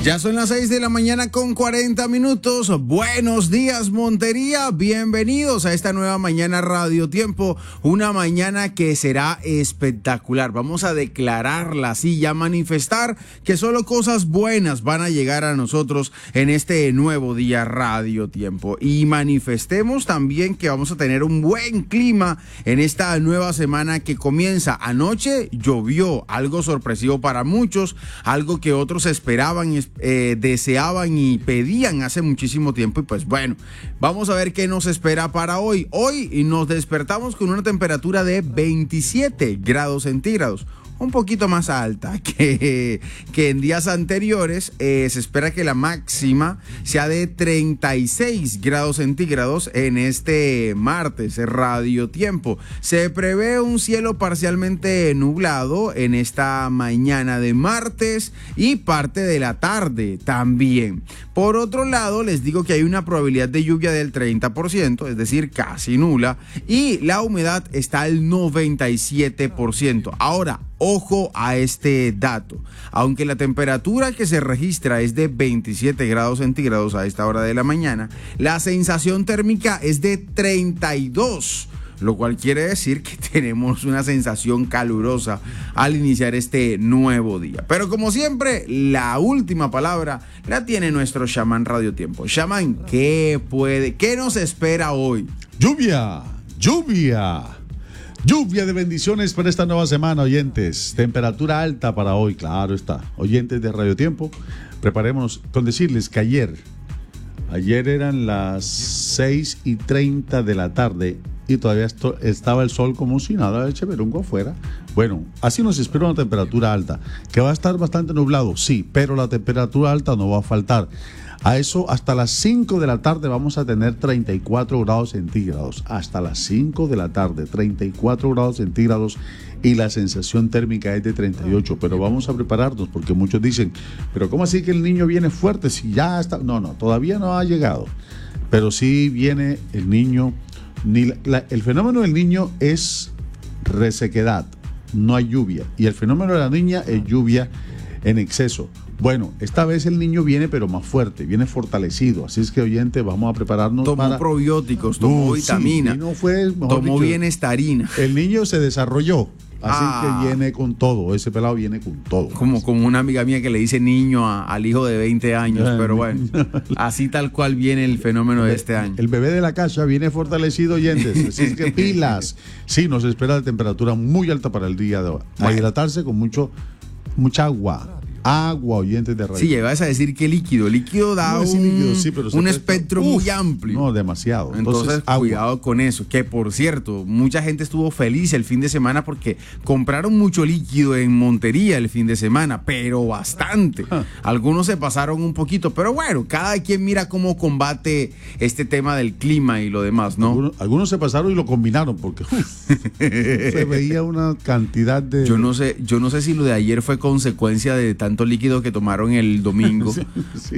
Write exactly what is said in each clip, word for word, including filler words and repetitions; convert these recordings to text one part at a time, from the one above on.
Ya son las seis de la mañana con cuarenta minutos. Buenos días, Montería. Bienvenidos a esta nueva mañana Radio Tiempo. Una mañana que será espectacular. Vamos a declararla así y a manifestar que solo cosas buenas van a llegar a nosotros en este nuevo día Radio Tiempo. Y manifestemos también que vamos a tener un buen clima en esta nueva semana que comienza. Anoche llovió, algo sorpresivo para muchos, algo que otros esperaban y Eh, deseaban y pedían hace muchísimo tiempo. Y pues bueno, vamos a ver qué nos espera para hoy. Hoy nos despertamos con una temperatura de veintisiete grados centígrados, un poquito más alta que, que en días anteriores. Eh, se espera que la máxima sea de treinta y seis grados centígrados en este martes, Radio Tiempo. Se prevé un cielo parcialmente nublado en esta mañana de martes y parte de la tarde también. Por otro lado, les digo que hay una probabilidad de lluvia del treinta por ciento, es decir, casi nula, y la humedad está al noventa y siete por ciento. Ahora, ojo a este dato. Aunque la temperatura que se registra es de veintisiete grados centígrados a esta hora de la mañana, la sensación térmica es de treinta y dos, lo cual quiere decir que tenemos una sensación calurosa al iniciar este nuevo día. Pero como siempre, la última palabra la tiene nuestro chamán Radio Tiempo. Chamán, ¿qué puede, qué nos espera hoy? Lluvia, lluvia. Lluvia de bendiciones para esta nueva semana, oyentes. Temperatura alta para hoy, claro está. Oyentes de Radio Tiempo, preparémonos con decirles que ayer, ayer eran las seis y treinta de la tarde y todavía esto, estaba el sol como si nada, el cheverungo afuera. Bueno, así nos espera una temperatura alta, que va a estar bastante nublado, sí, pero la temperatura alta no va a faltar. A eso, hasta las cinco de la tarde vamos a tener treinta y cuatro grados centígrados. Hasta las cinco de la tarde, treinta y cuatro grados centígrados y la sensación térmica es de treinta y ocho. Pero vamos a prepararnos porque muchos dicen, pero ¿cómo así que el niño viene fuerte si ya está? No, no, todavía no ha llegado. Pero sí viene el niño. Ni la, la, el fenómeno del niño es resequedad, no hay lluvia. Y el fenómeno de la niña es lluvia en exceso. Bueno, esta vez el niño viene pero más fuerte, viene fortalecido, así es que, oyente, vamos a prepararnos. Tomó para... probióticos, tomó uh, vitamina, sí, no fue, tomó dicho, bienestarina. El niño se desarrolló, así ah, que viene con todo, ese pelado viene con todo. Como, como una amiga mía que le dice niño a, al hijo de veinte años, pero bueno, así tal cual viene el fenómeno de este año. El bebé de la casa viene fortalecido, oyentes, así es que pilas. Sí, nos espera la temperatura muy alta para el día de hoy. A bueno. hidratarse con mucho, mucha agua. Agua, oyentes de radio. Sí, llevas a decir que líquido. Líquido da no, un, líquido, sí, pero un espectro uf, muy amplio. No, demasiado. Entonces, Entonces cuidado con eso. Que, por cierto, mucha gente estuvo feliz el fin de semana porque compraron mucho líquido en Montería el fin de semana, pero bastante. Ah. Algunos se pasaron un poquito, pero bueno, cada quien mira cómo combate este tema del clima y lo demás, ¿no? Algunos, algunos se pasaron y lo combinaron porque uf, se veía una cantidad de... Yo no sé, yo no sé si lo de ayer fue consecuencia de tanto líquido que tomaron el domingo, sí, sí.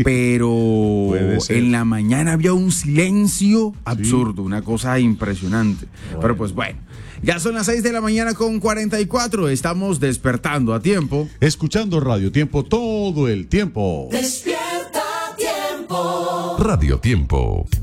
Pero en la mañana había un silencio absurdo, sí. Una cosa impresionante. Bueno. Pero pues bueno, ya son las seis de la mañana con cuarenta y cuatro, estamos despertando a tiempo. Escuchando Radio Tiempo todo el tiempo. Despierta Tiempo. Radio Tiempo.